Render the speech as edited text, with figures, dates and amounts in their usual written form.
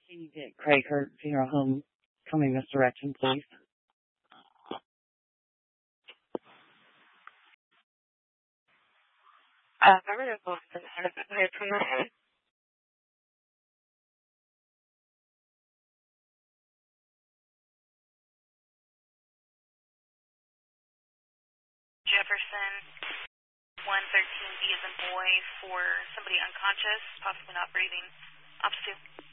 Can you get Craighurst Funeral Home coming this direction, please? Affirmative, Boston. Jefferson, 113B as in boy, for somebody unconscious, possibly not breathing. Ops 2.